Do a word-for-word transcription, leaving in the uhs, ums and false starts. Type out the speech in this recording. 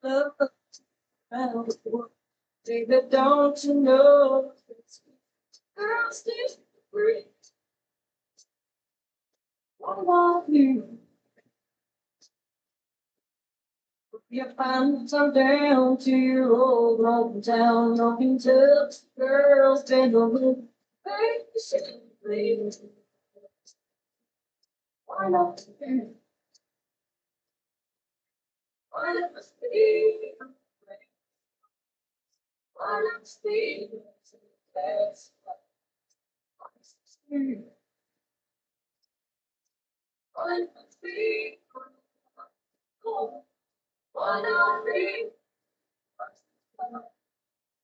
love around the world. Baby, don't you know? I'll stay free. I love you. You find some down to your old hometown, knocking to girls, bend over, patiently. Why not? Why not speak? Why not speak? Yes. Why not speak? Why not speak?